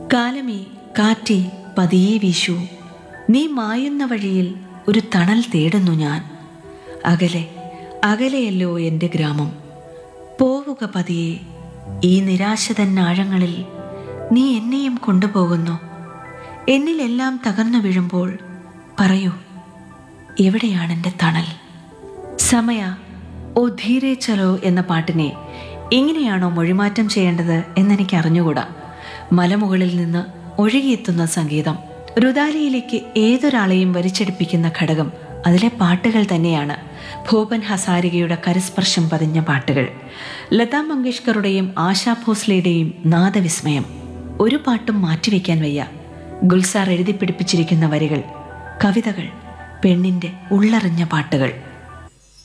കാലമേ കാറ്റേ പതിയെ വീശൂ, നീ മായുന്ന വഴിയിൽ ഒരു തണൽ തേടുന്നു ഞാൻ. അകലെ അകലെയല്ലോ എൻ്റെ ഗ്രാമം, പോവുക പതിയെ ഈ നിരാശ തന്നാഴങ്ങളിൽ നീ എന്നെയും കൊണ്ടുപോകുന്നു. എന്നിലെല്ലാം തകർന്നു വീഴുമ്പോൾ പറയൂ, എവിടെയാണെൻ്റെ തണൽ? സമയ ഓ ധീരേ ചലോ എന്ന പാട്ടിനെ എങ്ങനെയാണോ മൊഴിമാറ്റം ചെയ്യേണ്ടത് എന്നെനിക്ക് അറിഞ്ഞുകൂടാ. മലമുകളിൽ നിന്ന് ഒഴുകിയെത്തുന്ന സംഗീതം, രുദാലിയിലേക്ക് ഏതൊരാളെയും വലിച്ചെടുപ്പിക്കുന്ന ഘടകം അതിലെ പാട്ടുകൾ തന്നെയാണ്. ഭൂപൻ ഹസാരികയുടെ കരസ്പർശം പതിഞ്ഞ പാട്ടുകൾ, ലതാ മങ്കേഷ്കറുടെയും ആശാ ഭോസ്ലെയുടെയും നാദവിസ്മയം. ഒരു പാട്ടും മാറ്റിവെക്കാൻ വയ്യ. ഗുൽസാർ എഴുതി പിടിപ്പിച്ചിരിക്കുന്ന വരികൾ, കവിതകൾ, പെണ്ണിൻ്റെ ഉള്ളറിഞ്ഞ പാട്ടുകൾ.